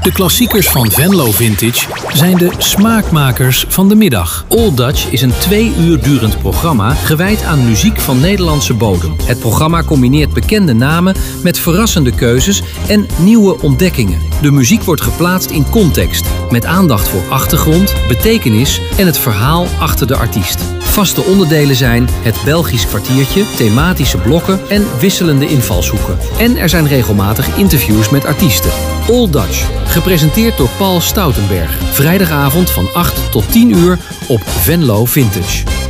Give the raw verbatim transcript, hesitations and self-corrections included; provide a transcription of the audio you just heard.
De klassiekers van Venlo Vintage zijn de smaakmakers van de middag. Old Dutch is een twee uur durend programma gewijd aan muziek van Nederlandse bodem. Het programma combineert bekende namen met verrassende keuzes en nieuwe ontdekkingen. De muziek wordt geplaatst in context, met aandacht voor achtergrond, betekenis en het verhaal achter de artiest. Vaste onderdelen zijn het Belgisch kwartiertje, thematische blokken en wisselende invalshoeken. En er zijn regelmatig interviews met artiesten. Old Dutch, gepresenteerd door Paul Stoutenberg. Vrijdagavond van acht tot tien uur op Venlo Vintage.